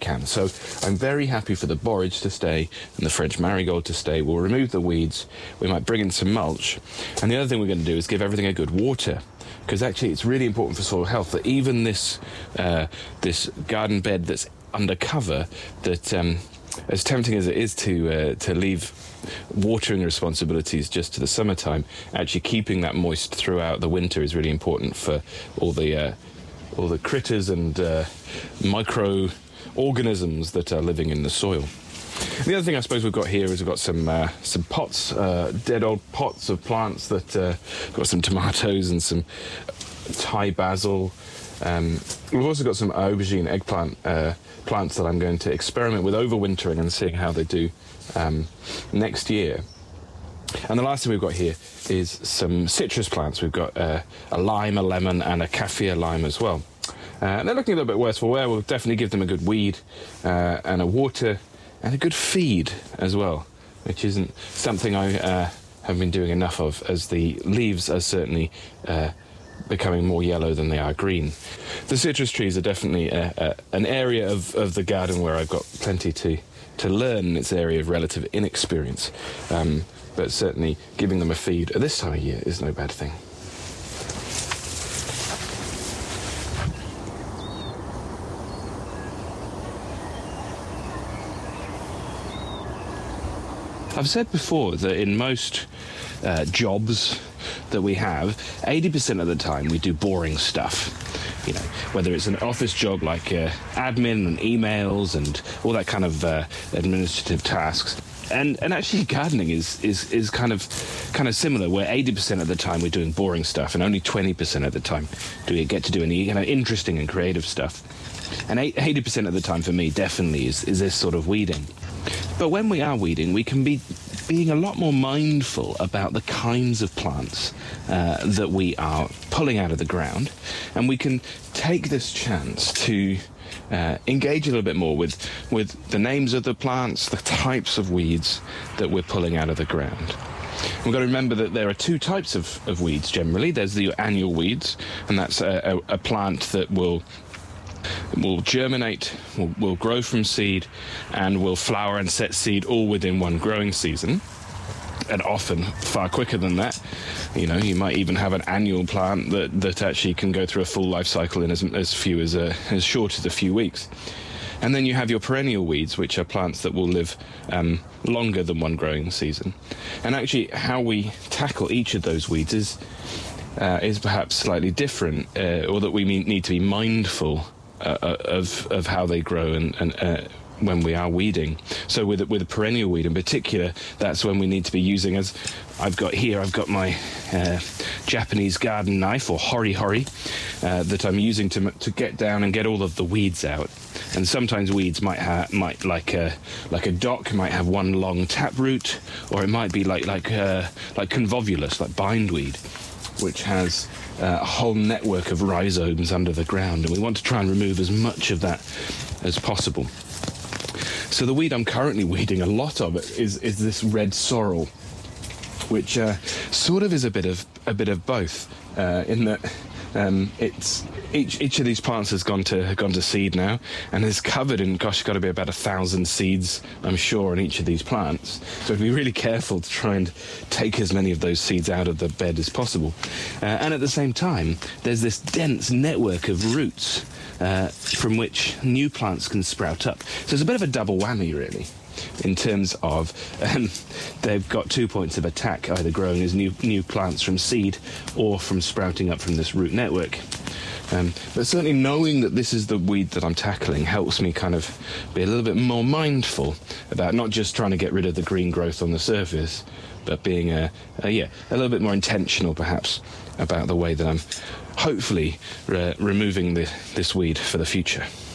can. So I'm very happy for the borage to stay and the French marigold to stay. We'll remove the weeds. We might bring in some mulch. And the other thing we're going to do is give everything a good water, because actually it's really important for soil health that even this this garden bed that's under cover, that as tempting as it is to leave watering responsibilities just to the summertime, actually keeping that moist throughout the winter is really important for all the critters and microorganisms that are living in the soil. The other thing I suppose we've got here is we've got some pots, dead old pots of plants that got some tomatoes and some Thai basil. We've also got some aubergine eggplant plants that I'm going to experiment with overwintering and seeing how they do next year. And the last thing we've got here is some citrus plants. We've got a lime, a lemon, and a kaffir lime as well. They're looking a little bit worse for wear. We'll definitely give them a good weed and a water and a good feed as well, which isn't something I have been doing enough of, as the leaves are certainly becoming more yellow than they are green. The citrus trees are definitely an area of the garden where I've got plenty to learn in its area of relative inexperience. But certainly giving them a feed at this time of year is no bad thing. I've said before that in most jobs that we have, 80% of the time we do boring stuff. You know, whether it's an office job like admin and emails and all that kind of administrative tasks. And actually gardening is kind of similar, where 80% of the time we're doing boring stuff and only 20% of the time do we get to do any interesting and creative stuff. And 80% of the time for me definitely is this sort of weeding. But when we are weeding, we can be being a lot more mindful about the kinds of plants that we are pulling out of the ground, and we can take this chance to engage a little bit more with the names of the plants, the types of weeds that we're pulling out of the ground. We've got to remember that there are two types of weeds generally. There's the annual weeds, and that's a plant that will germinate, will grow from seed, and will flower and set seed all within one growing season, and often far quicker than that. You know, you might even have an annual plant that actually can go through a full life cycle in as short as a few weeks. And then you have your perennial weeds, which are plants that will live longer than one growing season. And actually how we tackle each of those weeds is perhaps slightly different, or that we need to be mindful of how they grow and when we are weeding. So with a perennial weed in particular, that's when we need to be using, as I've got my Japanese garden knife, or hori hori, that I'm using to get down and get all of the weeds out. And sometimes weeds might like a dock might have one long taproot, or it might be like convolvulus, like bindweed, which has a whole network of rhizomes under the ground, and we want to try and remove as much of that as possible. So the weed I'm currently weeding a lot of it is this red sorrel, which sort of is a bit of both, in that it's each of these plants has gone to seed now, and is covered in, gosh, got to be about 1,000 seeds, I'm sure, on each of these plants. So be really careful to try and take as many of those seeds out of the bed as possible. And at the same time, there's this dense network of roots from which new plants can sprout up. So it's a bit of a double whammy, really, in terms of they've got 2 points of attack, either growing as new plants from seed or from sprouting up from this root network. But certainly knowing that this is the weed that I'm tackling helps me kind of be a little bit more mindful about not just trying to get rid of the green growth on the surface, but being a little bit more intentional perhaps about the way that I'm hopefully removing this weed for the future.